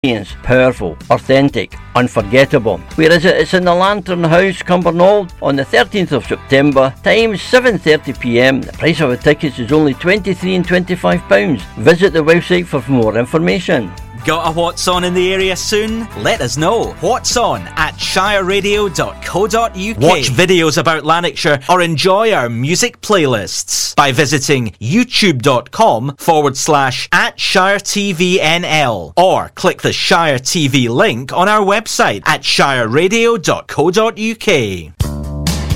Powerful, authentic, unforgettable. Where is it? It's in the Lantern House, Cumbernauld, on the 13th of September. Time 7:30pm. The price of the tickets is only £23 and £25. Visit the website for more information. Got a What's On in the area soon? Let us know. What's On at shireradio.co.uk. Watch videos about Lanarkshire or enjoy our music playlists by visiting youtube.com/@ShireTVNL or click the Shire TV link on our website at shireradio.co.uk.